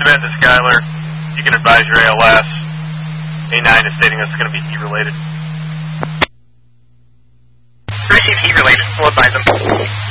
event to Skylar, you can advise your ALS. A9 is stating it's going to be heat-related. Receive heat-related. We'll advise them.